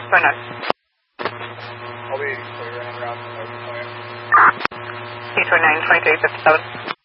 I'll be clear en route to Oakland. 329, 2357.